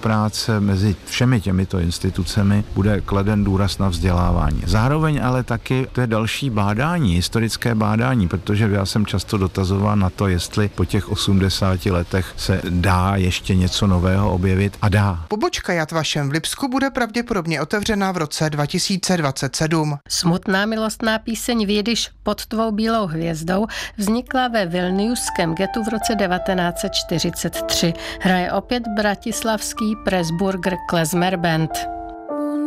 spolupráce mezi všemi těmito institucemi bude kladen důraz na vzdělávání. Zároveň ale taky to je další bádání, historické bádání, protože já jsem často dotazován na to, jestli po těch 80 letech se dá ještě něco nového objevit a dá. Pobočka Yad Vashem v Lipsku bude pravděpodobně otevřena v roce 2027. Smutná milostná píseň Vědyš pod tvou bílou hvězdou vznikla ve Vilniuském getu v roce 1943. Hraje opět bratislavský Pressburger Klezmer Band.